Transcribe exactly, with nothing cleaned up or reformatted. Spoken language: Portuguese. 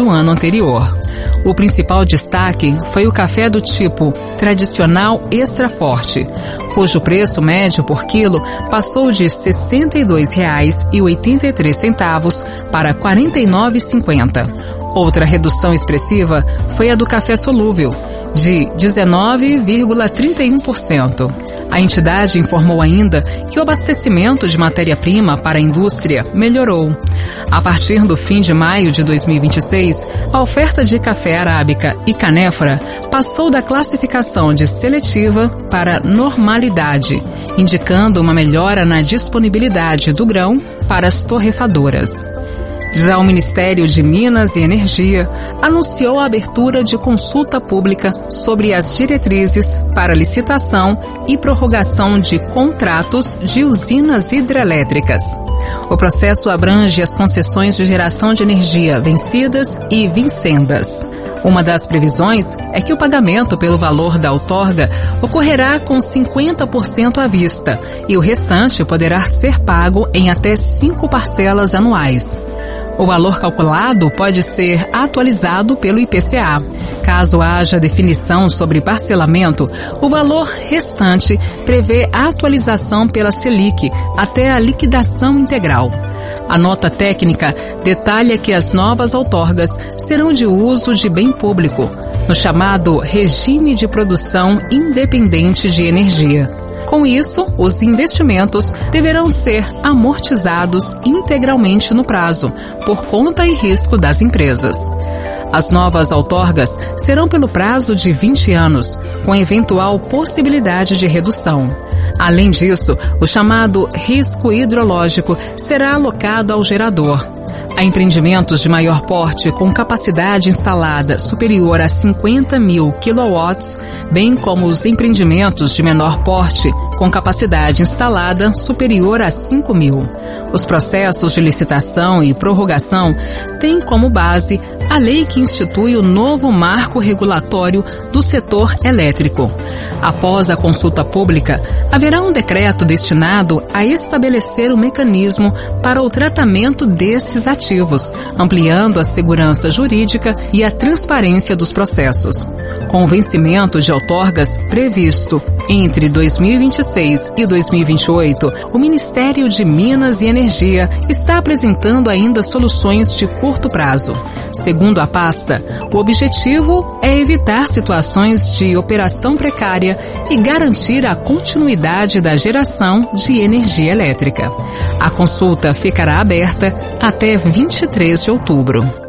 no ano anterior. O principal destaque foi o café do tipo tradicional extra forte, cujo preço médio por quilo passou de sessenta e dois reais e oitenta e três centavos para quarenta e nove reais e cinquenta centavos. Outra redução expressiva foi a do café solúvel, de dezenove vírgula trinta e um por cento. A entidade informou ainda que o abastecimento de matéria-prima para a indústria melhorou. A partir do fim de maio de dois mil e vinte e seis, a oferta de café arábica e canéfora passou da classificação de seletiva para normalidade, indicando uma melhora na disponibilidade do grão para as torrefadoras. Já o Ministério de Minas e Energia anunciou a abertura de consulta pública sobre as diretrizes para licitação e prorrogação de contratos de usinas hidrelétricas. O processo abrange as concessões de geração de energia vencidas e vincendas. Uma das previsões é que o pagamento pelo valor da outorga ocorrerá com cinquenta por cento à vista e o restante poderá ser pago em até cinco parcelas anuais. O valor calculado pode ser atualizado pelo I P C A. Caso haja definição sobre parcelamento, o valor restante prevê a atualização pela Selic até a liquidação integral. A nota técnica detalha que as novas outorgas serão de uso de bem público, no chamado Regime de Produção Independente de Energia. Com isso, os investimentos deverão ser amortizados integralmente no prazo, por conta e risco das empresas. As novas outorgas serão pelo prazo de vinte anos, com eventual possibilidade de redução. Além disso, o chamado risco hidrológico será alocado ao gerador. A empreendimentos de maior porte com capacidade instalada superior a cinquenta mil quilowatts, bem como os empreendimentos de menor porte com capacidade instalada superior a cinco mil. Os processos de licitação e prorrogação têm como base a lei que institui o novo marco regulatório do setor elétrico. Após a consulta pública, haverá um decreto destinado a estabelecer o mecanismo para o tratamento desses ativos, ampliando a segurança jurídica e a transparência dos processos. Com o vencimento de outorgas previsto entre dois mil e vinte e seis e dois mil e vinte e oito, o Ministério de Minas e Energia está apresentando ainda soluções de curto prazo. Segundo a pasta, o objetivo é evitar situações de operação precária e garantir a continuidade da geração de energia elétrica. A consulta ficará aberta até vinte e três de outubro.